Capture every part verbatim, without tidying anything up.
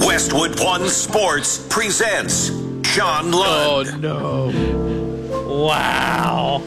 Westwood One Sports presents John Lund. Oh, no. Wow.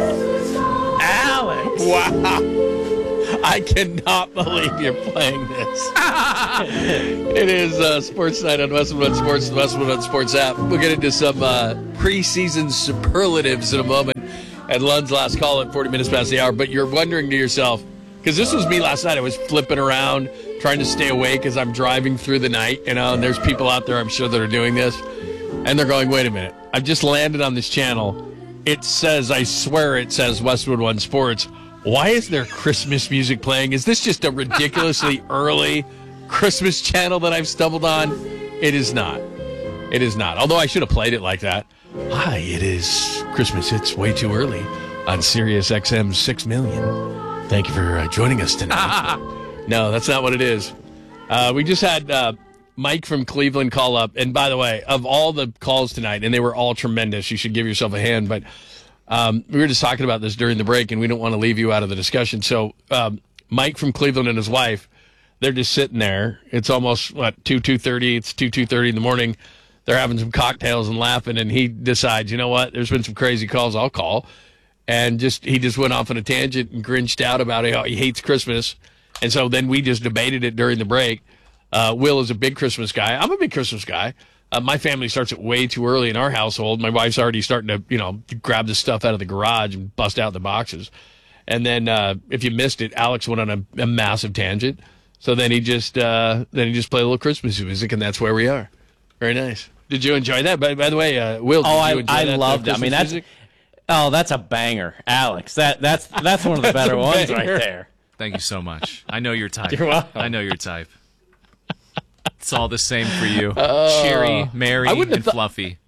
Alex. Wow. I cannot believe you're playing this. It is uh, Sports Night on Westwood One Sports, the Westwood One Sports app. We'll get into some uh, preseason superlatives in a moment at Lund's last call at forty minutes past the hour. But you're wondering to yourself, because this was me last night. I was flipping around, trying to stay awake as I'm driving through the night, you know, and there's people out there, I'm sure, that are doing this. And they're going, wait a minute. I've just landed on this channel. It says, I swear it says Westwood One Sports. Why is there Christmas music playing? Is this just a ridiculously early Christmas channel that I've stumbled on? It is not. It is not. Although I should have played it like that. Hi, it is Christmas. It's way too early on Sirius X M six million. Thank you for uh, joining us tonight. No, that's not what it is. Uh, we just had uh, Mike from Cleveland call up. And by the way, of all the calls tonight, and they were all tremendous, you should give yourself a hand. But um, we were just talking about this during the break, and we don't want to leave you out of the discussion. So um, Mike from Cleveland and his wife, they're just sitting there. It's almost, what, two, two thirty? It's two, two thirty in the morning. They're having some cocktails and laughing, and he decides, you know what, there's been some crazy calls, I'll call. And just he just went off on a tangent and grinched out about how he hates Christmas. And so then we just debated it during the break. Uh, Will is a big Christmas guy. I'm a big Christmas guy. Uh, my family starts it way too early in our household. My wife's already starting to, you know, grab the stuff out of the garage and bust out the boxes. And then uh, if you missed it, Alex went on a, a massive tangent. So then he just uh, then he just played a little Christmas music, and that's where we are. Very nice. Did you enjoy that? By, by the way, uh, Will, did oh, you I, enjoy I that? loved it. I mean, that's music? Oh, that's a banger, Alex. That that's that's one of the better ones right there. Thank you so much. I know your type. You're welcome. I know your type. It's all the same for you. Uh, Cheery, merry, and th- fluffy.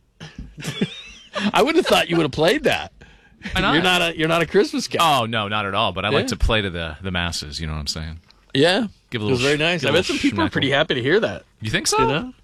I wouldn't have thought you would have played that. Not? You're not a you're not a Christmas guy. Oh no, not at all. But I yeah. like to play to the, the masses. You know what I'm saying? Yeah, give a little. It was very nice. I bet some people schmeckle. are pretty happy to hear that. You think so? You know?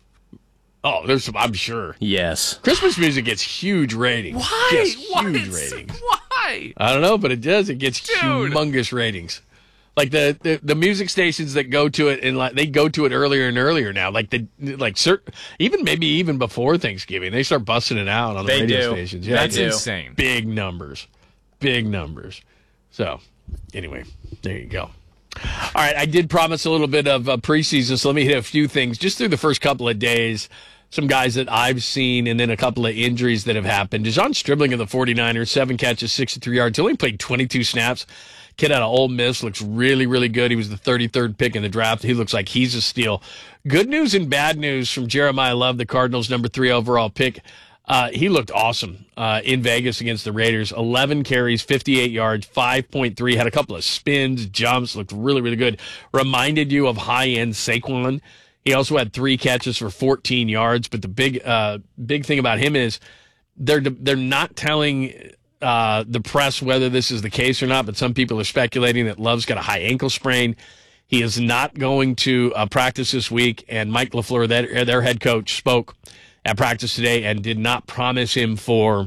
Oh, there's some. I'm sure. Yes. Christmas music gets huge ratings. Why? Just Why? huge ratings. Why? I don't know, but it does. It gets Dude. humongous ratings. Like the, the, the music stations that go to it, and like they go to it earlier and earlier now. Like the like certain, even maybe even before Thanksgiving, they start busting it out on the they radio do. stations. Yeah, That's they do. insane. Big numbers, big numbers. So, anyway, there you go. All right, I did promise a little bit of uh, preseason, so let me hit a few things just through the first couple of days. Some guys that I've seen, and then a couple of injuries that have happened. DeJon Stribling of the 49ers, seven catches, sixty-three yards. He only played twenty-two snaps. Kid out of Ole Miss looks really, really good. He was the thirty-third pick in the draft. He looks like he's a steal. Good news and bad news from Jeremiah Love, the Cardinals' number three overall pick. Uh, he looked awesome uh, in Vegas against the Raiders. eleven carries, fifty-eight yards, five point three. Had a couple of spins, jumps. Looked really, really good. Reminded you of high-end Saquon. He also had three catches for fourteen yards. But the big, uh, big thing about him is they're they're not telling uh, the press whether this is the case or not. But some people are speculating that Love's got a high ankle sprain. He is not going to uh, practice this week. And Mike LaFleur, their, their head coach, spoke at practice today and did not promise him for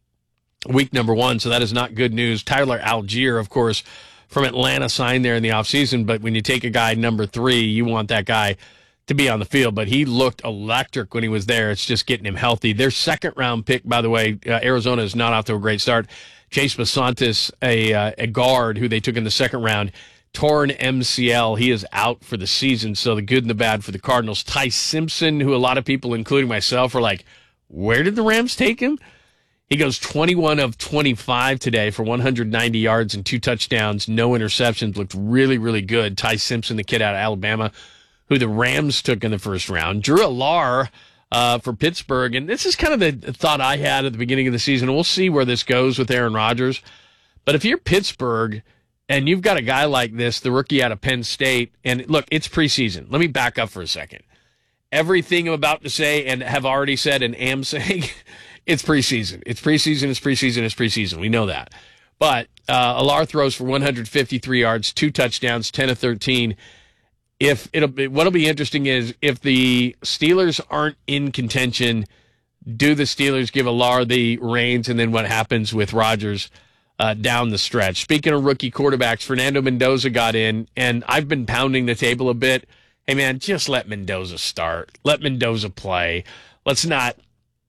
week number one. So that is not good news. Tyler Algier, of course, from Atlanta, signed there in the offseason. But when you take a guy number three, you want that guy to be on the field. But he looked electric when he was there. It's just getting him healthy. Their second round pick, by the way, uh, Arizona is not off to a great start. Chase Basantis, a, uh, a guard who they took in the second round, torn M C L. He is out for the season. So the good and the bad for the Cardinals. Ty Simpson, who a lot of people, including myself, are like, where did the Rams take him? He goes twenty-one of twenty-five today for one hundred ninety yards and two touchdowns, no interceptions. Looked really, really good. Ty Simpson, the kid out of Alabama, who the Rams took in the first round. Drew Allar uh, for Pittsburgh. And this is kind of the thought I had at the beginning of the season. We'll see where this goes with Aaron Rodgers. But if you're Pittsburgh and you've got a guy like this, the rookie out of Penn State, and look, it's preseason. Let me back up for a second. Everything I'm about to say and have already said and am saying, it's preseason. It's preseason, it's preseason, it's preseason. We know that. But uh, Allar throws for one hundred fifty-three yards, two touchdowns, ten of thirteen. If it'll be, what'll be interesting is if the Steelers aren't in contention, do the Steelers give Allar the reins, and then what happens with Rodgers uh, down the stretch? Speaking of rookie quarterbacks, Fernando Mendoza got in, and I've been pounding the table a bit. hey, man, just let Mendoza start. Let Mendoza play. Let's not,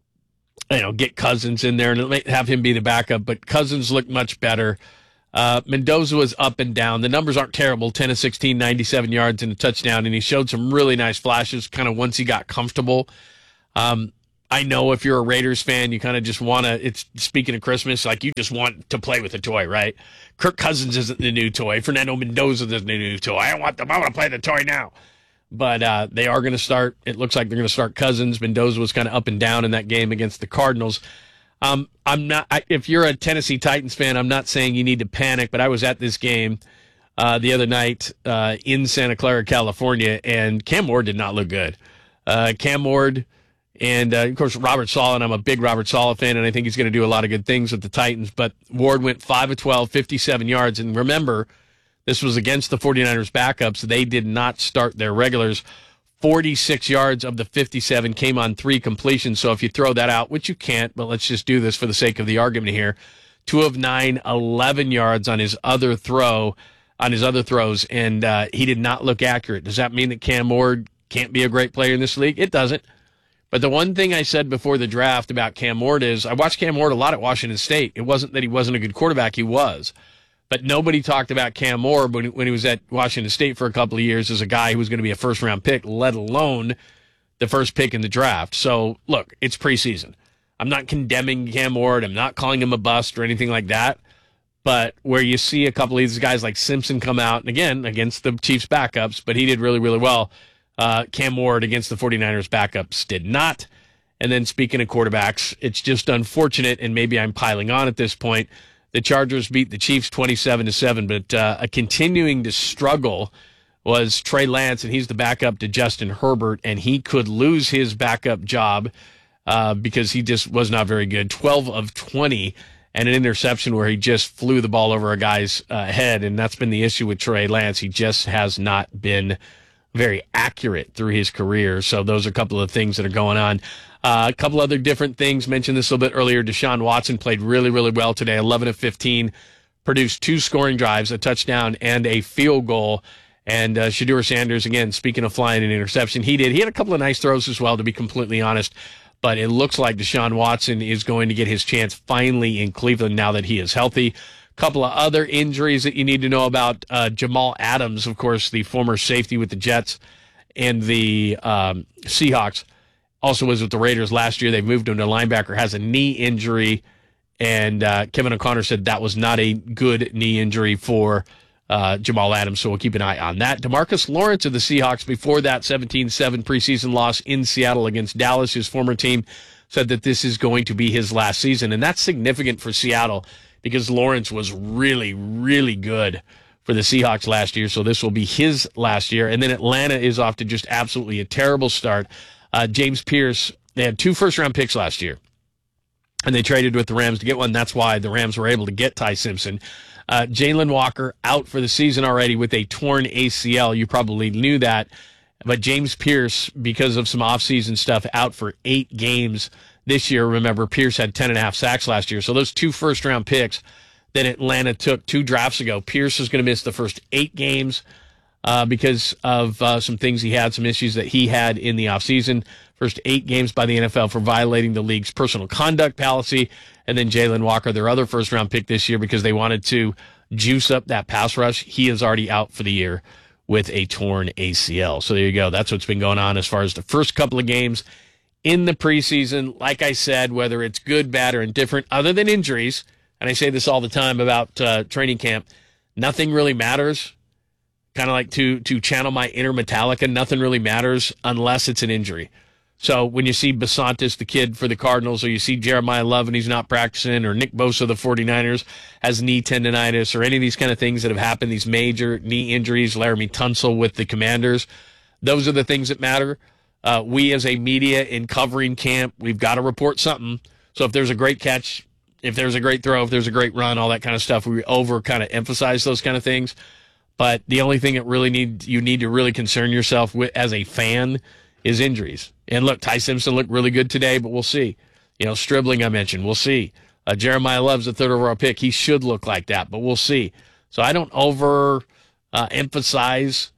you know, get Cousins in there and have him be the backup. But Cousins looked much better. Uh, Mendoza was up and down. The numbers aren't terrible, ten of sixteen, ninety-seven yards and a touchdown, and he showed some really nice flashes kind of once he got comfortable. Um, I know if you're a Raiders fan, you kind of just want to, it's speaking of Christmas, like you just want to play with a toy, right? Kirk Cousins isn't the new toy. Fernando Mendoza isn't the new toy. I want them. I want to play the toy now. But uh, they are going to start, it looks like they're going to start Cousins. Mendoza was kind of up and down in that game against the Cardinals. Um, I'm not. I, if you're a Tennessee Titans fan, I'm not saying you need to panic. But I was at this game uh, the other night uh, in Santa Clara, California, and Cam Ward did not look good. Uh, Cam Ward and uh, of course Robert Saleh. And I'm a big Robert Saleh fan, and I think he's going to do a lot of good things with the Titans. But Ward went five of twelve, fifty-seven yards, and remember, this was against the 49ers backups. They did not start their regulars. forty-six yards of the fifty-seven came on three completions. So if you throw that out, which you can't, but let's just do this for the sake of the argument here. Two of nine, eleven yards on his other throw, on his other throws, and uh, he did not look accurate. Does that mean that Cam Ward can't be a great player in this league? It doesn't. But the one thing I said before the draft about Cam Ward is I watched Cam Ward a lot at Washington State. It wasn't that he wasn't a good quarterback. He was. But nobody talked about Cam Ward when, when he was at Washington State for a couple of years as a guy who was going to be a first-round pick, let alone the first pick in the draft. So, look, it's preseason. I'm not condemning Cam Ward. I'm not calling him a bust or anything like that. But where you see a couple of these guys like Simpson come out, and again, against the Chiefs backups, but he did really, really well. Uh, Cam Ward against the 49ers backups did not. And then speaking of quarterbacks, it's just unfortunate, and maybe I'm piling on at this point, the Chargers beat the Chiefs twenty-seven to seven, but uh, a continuing to struggle was Trey Lance, and he's the backup to Justin Herbert, and he could lose his backup job uh, because he just was not very good. twelve of twenty, and an interception where he just flew the ball over a guy's uh, head, and that's been the issue with Trey Lance. He just has not been very accurate through his career, so those are a couple of things that are going on. Uh, a couple other different things. Mentioned this a little bit earlier. Deshaun Watson played really, really well today. eleven of fifteen, produced two scoring drives, a touchdown, and a field goal. And uh, Shedeur Sanders, again, speaking of flying an interception, he did. He had a couple of nice throws as well, to be completely honest. But it looks like Deshaun Watson is going to get his chance finally in Cleveland now that he is healthy. A couple of other injuries that you need to know about. Uh, Jamal Adams, of course, the former safety with the Jets and the um, Seahawks, also was with the Raiders last year. They moved him to linebacker, has a knee injury, and uh, Kevin O'Connor said that was not a good knee injury for uh, Jamal Adams, so we'll keep an eye on that. DeMarcus Lawrence of the Seahawks, before that seventeen seven preseason loss in Seattle against Dallas, his former team, said that this is going to be his last season, and that's significant for Seattle because Lawrence was really, really good for the Seahawks last year, so this will be his last year. And then Atlanta is off to just absolutely a terrible start. Uh, James Pierce, they had two first-round picks last year, and they traded with the Rams to get one. That's why the Rams were able to get Ty Simpson. Uh, Jalen Walker out for the season already with a torn A C L. You probably knew that. But James Pierce, because of some offseason stuff, out for eight games this year. Remember, Pierce had ten and a half sacks last year. So those two first-round picks that Atlanta took two drafts ago, Pierce is going to miss the first eight games. Uh, because of uh, some things he had, some issues that he had in the offseason. First eight games by the N F L for violating the league's personal conduct policy. And then Jalen Walker, their other first-round pick this year, because they wanted to juice up that pass rush. He is already out for the year with a torn A C L. So there you go. That's what's been going on as far as the first couple of games in the preseason. Like I said, whether it's good, bad, or indifferent, other than injuries, and I say this all the time about uh, training camp, nothing really matters. Kind of like to to channel my inner Metallica, nothing really matters unless it's an injury. So when you see Basantis, the kid for the Cardinals, or you see Jeremiah Love and he's not practicing, or Nick Bosa of the 49ers has knee tendonitis, or any of these kind of things that have happened, these major knee injuries, Laramie Tunsil with the Commanders, those are the things that matter. Uh, we as a media in covering camp, we've got to report something. So if there's a great catch, if there's a great throw, if there's a great run, all that kind of stuff, we over kind of emphasize those kind of things. But the only thing that really need you need to really concern yourself with as a fan is injuries. And look, Ty Simpson looked really good today, but we'll see. You know, Stribling I mentioned, we'll see. Uh, Jeremiah Love's a third overall pick. He should look like that, but we'll see. So I don't over uh, emphasize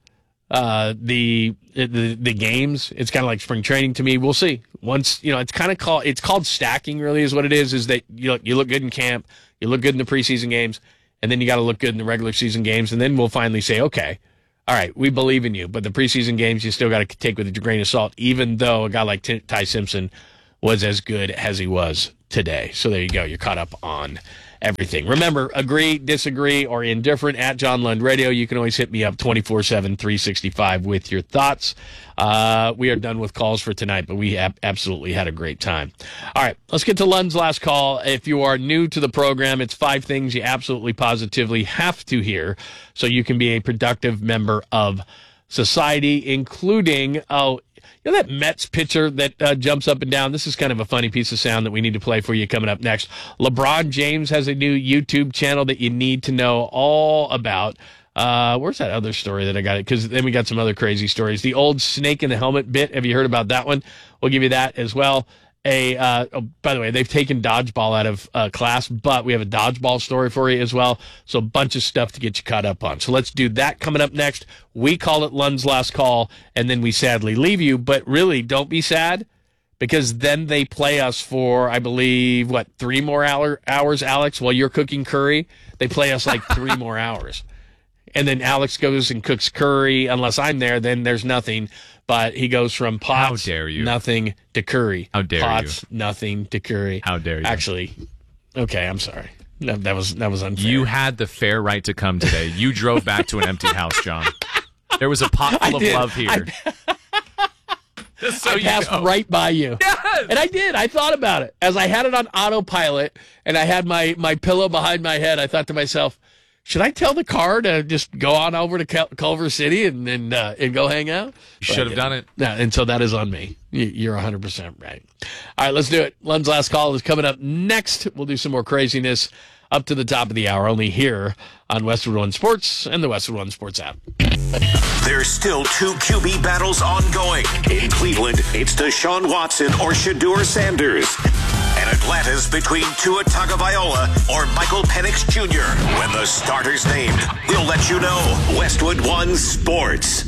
uh, the, the the games. It's kind of like spring training to me. We'll see. Once, you know, it's kind of called, it's called stacking really is what it is, is that you look, you look good in camp, you look good in the preseason games, and then you got to look good in the regular season games, and then we'll finally say, okay, all right, we believe in you, but the preseason games you still got to take with a grain of salt, even though a guy like T- Ty Simpson was as good as he was today. So there you go. You're caught up on everything. Remember, agree, disagree, or indifferent at John Lund Radio. You can always hit me up twenty-four seven, three sixty-five with your thoughts. Uh, we are done with calls for tonight, but we ab- absolutely had a great time. All right, let's get to Lund's last call. If you are new to the program, it's five things you absolutely positively have to hear so you can be a productive member of society, including, oh, you know that Mets pitcher that uh, jumps up and down? This is kind of a funny piece of sound that we need to play for you coming up next. LeBron James has a new YouTube channel that you need to know all about. Uh, where's that other story that I got it? Because then we got some other crazy stories. The old snake in the helmet bit. Have you heard about that one? We'll give you that as well. A uh, oh, by the way, they've taken dodgeball out of uh, class, but we have a dodgeball story for you as well. So a bunch of stuff to get you caught up on. So let's do that coming up next. We call it Lund's Last Call, and then we sadly leave you. But really, don't be sad, because then they play us for, I believe, what, three more hour, hours, Alex, while you're cooking curry? They play us like three more hours. And then Alex goes and cooks curry. Unless I'm there, then there's nothing. But he goes from pots, How dare you. nothing to curry. How dare pots, you. nothing to curry. How dare you. Actually, okay, I'm sorry. No, that was that was unfair. You had the fair right to come today. You drove back to an empty house, John. There was a pot full I of did. love here. I, Just so I you passed know. right by you. Yes! And I did. I thought about it. As I had it on autopilot and I had my, my pillow behind my head, I thought to myself, should I tell the car to just go on over to Cal- Culver City and and, uh, and go hang out? You should have done it. Yeah, and so that is on me. You- You're one hundred percent right. All right, let's do it. Lund's Last Call is coming up next. We'll do some more craziness up to the top of the hour, only here on Westwood One Sports and the Westwood One Sports app. There's still two Q B battles ongoing. In Cleveland, it's Deshaun Watson or Shedeur Sanders. And Atlanta's between Tua Tagovailoa or Michael Penix Junior When the starter's named, we'll let you know. Westwood One Sports.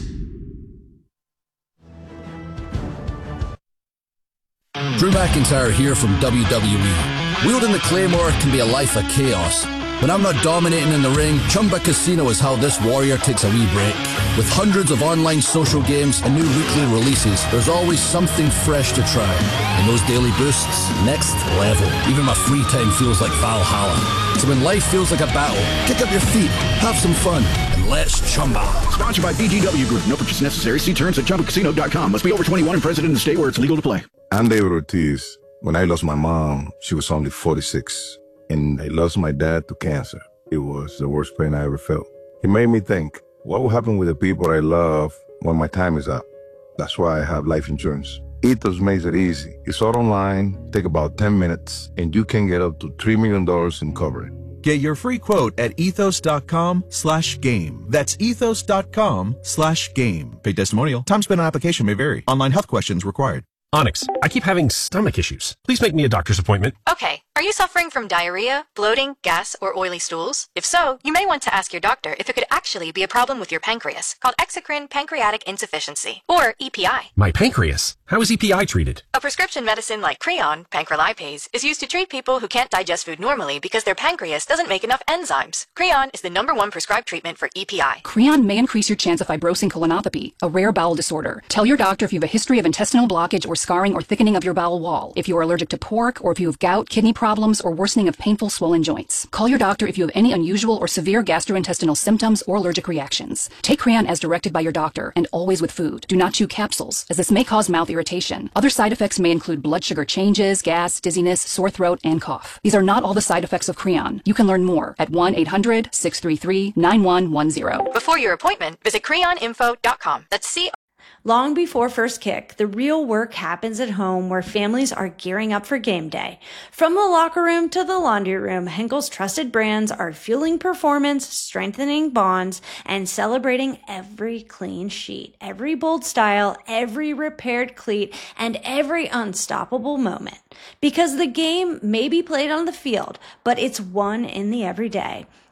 Drew McIntyre here from W W E. Wielding the Claymore can be a life of chaos. When I'm not dominating in the ring, Chumba Casino is how this warrior takes a wee break. With hundreds of online social games and new weekly releases, there's always something fresh to try. And those daily boosts, next level. Even my free time feels like Valhalla. So when life feels like a battle, kick up your feet, have some fun, and let's Chumba. Sponsored by B G W Group. No purchase necessary. See terms at chumba casino dot com. Must be over twenty-one and present in the state where it's legal to play. I'm David Ortiz. When I lost my mom, she was only forty-six. And I lost my dad to cancer. It was the worst pain I ever felt. It made me think, what will happen with the people I love when my time is up? That's why I have life insurance. Ethos makes it easy. It's all online, take about ten minutes, and you can get up to three million dollars in coverage. Get your free quote at ethos.com slash game. That's ethos.com slash game. Paid testimonial. Time spent on application may vary. Online health questions required. Onyx, I keep having stomach issues. Please make me a doctor's appointment. Okay, are you suffering from diarrhea, bloating, gas, or oily stools? If so, you may want to ask your doctor if it could actually be a problem with your pancreas, called exocrine pancreatic insufficiency, or E P I. My pancreas? How is E P I treated? A prescription medicine like Creon, pancrelipase, is used to treat people who can't digest food normally because their pancreas doesn't make enough enzymes. Creon is the number one prescribed treatment for E P I. Creon may increase your chance of fibrosing colonopathy, a rare bowel disorder. Tell your doctor if you have a history of intestinal blockage or scarring or thickening of your bowel wall, if you are allergic to pork, or if you have gout, kidney problems, or worsening of painful swollen joints. Call your doctor if you have any unusual or severe gastrointestinal symptoms or allergic reactions. Take Creon as directed by your doctor, and always with food. Do not chew capsules, as this may cause mouth irritation. Other side effects may include blood sugar changes, gas, dizziness, sore throat, and cough. These are not all the side effects of Creon. You can learn more at one eight hundred, six three three, nine one one zero. Before your appointment, visit creon info dot com. That's C. Long before first kick, the real work happens at home where families are gearing up for game day. From the locker room to the laundry room, Henkel's trusted brands are fueling performance, strengthening bonds, and celebrating every clean sheet, every bold style, every repaired cleat, and every unstoppable moment. Because the game may be played on the field, but it's won in the everyday.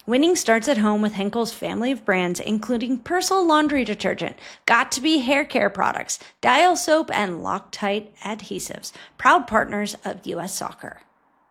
Winning starts at home with Henkel's family of brands, including Persil laundry detergent, Got2b hair care products, Dial soap, and Loctite adhesives. Proud partners of U S Soccer.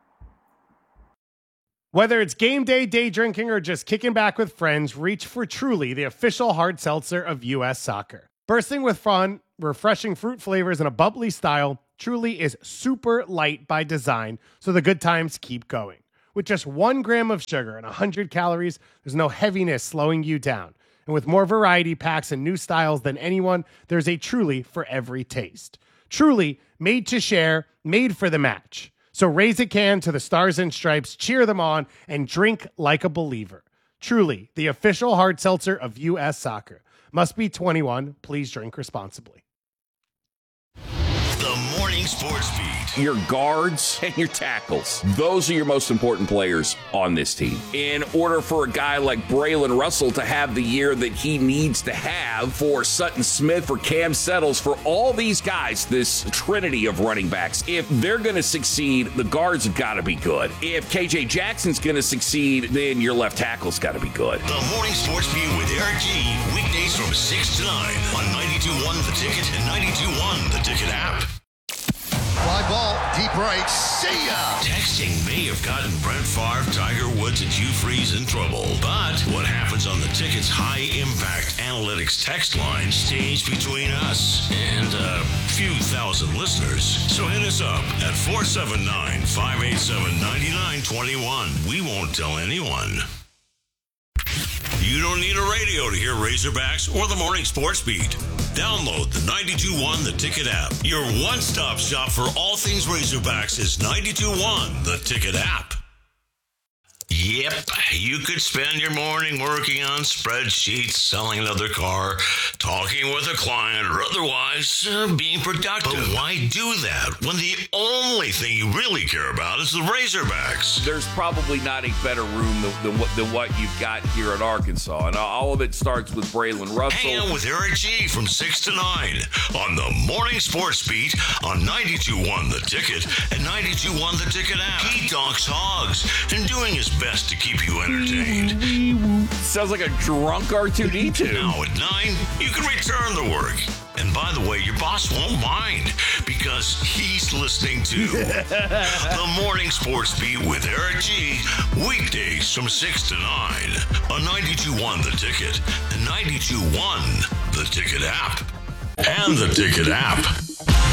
Whether it's game day, day drinking, or just kicking back with friends, reach for Truly, the official hard seltzer of U S Soccer. Bursting with fun, refreshing fruit flavors, and a bubbly style, Truly is super light by design, so the good times keep going. With just one gram of sugar and one hundred calories, there's no heaviness slowing you down. And with more variety packs and new styles than anyone, there's a Truly for every taste. Truly, made to share, made for the match. So raise a can to the Stars and Stripes, cheer them on, and drink like a believer. Truly, the official hard seltzer of U S Soccer. Must be twenty-one. Please drink responsibly. The Morning Sports Beat. Your guards and your tackles. Those are your most important players on this team. In order for a guy like Braylon Russell to have the year that he needs to have, for Sutton Smith, for Cam Settles, for all these guys, this trinity of running backs, if they're going to succeed, the guards have got to be good. If K J Jackson's going to succeed, then your left tackle's got to be good. The Morning Sports Beat with Eric G. Weekdays from six to nine on ninety-two point one The Ticket and ninety-two point one The Ticket app. Fly ball, deep right, see ya! Texting may have gotten Brett Favre, Tiger Woods, and Hugh Freeze in trouble. But what happens on the Ticket's high-impact analytics text line stays between us and a few thousand listeners. So hit us up at four seven nine, five eight seven, nine nine two one. We won't tell anyone. You don't need a radio to hear Razorbacks or the Morning Sports Beat. Download the ninety-two point one The Ticket app. Your one-stop shop for all things Razorbacks is ninety-two point one The Ticket app. Yep, you could spend your morning working on spreadsheets, selling another car, talking with a client, or otherwise uh, being productive. But why do that when the only thing you really care about is the Razorbacks? There's probably not a better room than, than, what, than what you've got here at Arkansas. And all of it starts with Braylon Russell. Hang out with Eric G. from six to nine on the Morning Sports Beat on ninety-two point one The Ticket and ninety-two point one The Ticket app. He talks hogs and doing his best to keep you entertained. Sounds like a drunk R two D two. Now at nine, you can return to work. And by the way, your boss won't mind because he's listening to the Morning Sports Beat with Eric G. Weekdays from six to nine on ninety-two point one The Ticket and ninety-two point one The Ticket app. And the Ticket app.